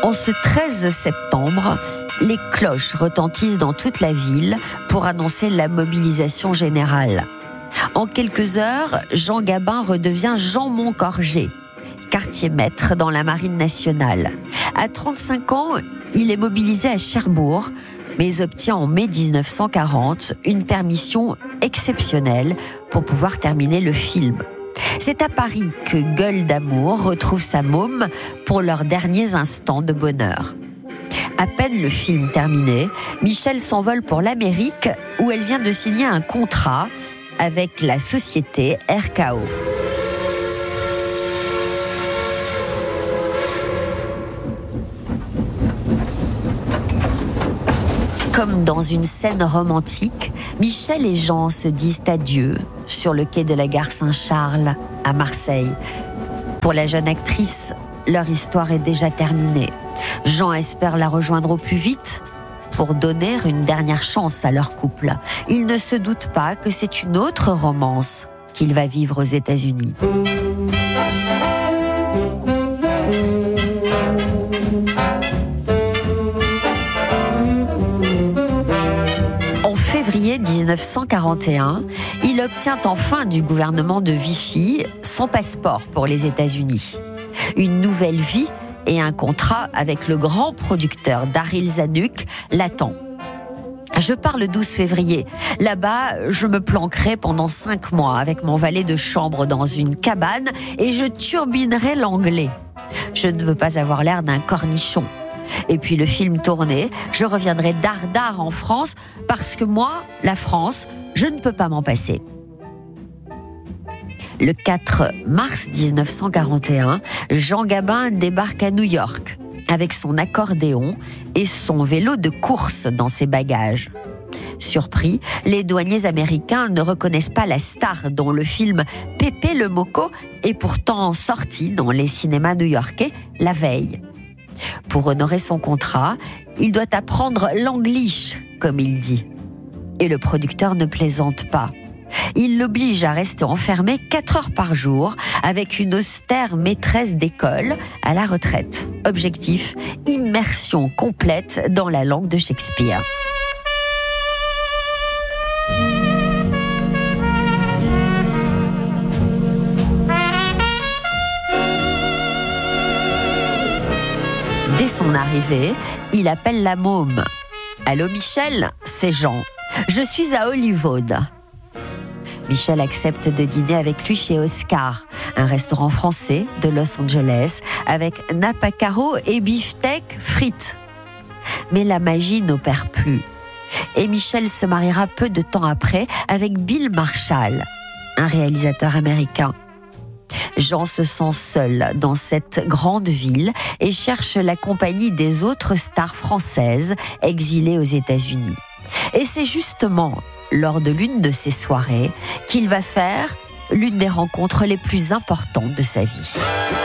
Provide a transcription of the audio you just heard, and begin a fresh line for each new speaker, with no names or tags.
En ce 13 septembre, les cloches retentissent dans toute la ville pour annoncer la mobilisation générale. En quelques heures, Jean Gabin redevient Jean Moncorgé, quartier-maître dans la Marine nationale. À 35 ans, il est mobilisé à Cherbourg, mais obtient en mai 1940 une permission exceptionnelle pour pouvoir terminer le film. C'est à Paris que Gueule d'amour retrouve sa môme pour leurs derniers instants de bonheur. À peine le film terminé, Michel s'envole pour l'Amérique où elle vient de signer un contrat avec la société RKO. Comme dans une scène romantique, Michel et Jean se disent adieu sur le quai de la gare Saint-Charles à Marseille. Pour la jeune actrice, leur histoire est déjà terminée. Jean espère la rejoindre au plus vite pour donner une dernière chance à leur couple. Il ne se doute pas que c'est une autre romance qu'il va vivre aux États-Unis. En février 1941, il obtient enfin du gouvernement de Vichy son passeport pour les États-Unis. Une nouvelle vie et un contrat avec le grand producteur Daryl Zanuck l'attend. Je pars le 12 février. Là-bas, je me planquerai pendant 5 mois avec mon valet de chambre dans une cabane et je turbinerai l'anglais. Je ne veux pas avoir l'air d'un cornichon. Et puis le film tourné, je reviendrai dardard en France parce que moi, la France, je ne peux pas m'en passer. Le 4 mars 1941, Jean Gabin débarque à New York avec son accordéon et son vélo de course dans ses bagages. Surpris, les douaniers américains ne reconnaissent pas la star dont le film Pépé le Moco est pourtant sorti dans les cinémas new-yorkais la veille. Pour honorer son contrat, il doit apprendre l'anglish, comme il dit. Et le producteur ne plaisante pas. Il l'oblige à rester enfermé 4 heures par jour avec une austère maîtresse d'école à la retraite. Objectif, immersion complète dans la langue de Shakespeare. Dès son arrivée, il appelle la môme. « Allô Michel, c'est Jean. Je suis à Hollywood. » Michel accepte de dîner avec lui chez Oscar, un restaurant français de Los Angeles, avec napa caro et beefsteak frites. Mais la magie n'opère plus. Et Michel se mariera peu de temps après avec Bill Marshall, un réalisateur américain. Jean se sent seul dans cette grande ville et cherche la compagnie des autres stars françaises exilées aux États-Unis. Et c'est justement lors de l'une de ces soirées qu'il va faire l'une des rencontres les plus importantes de sa vie.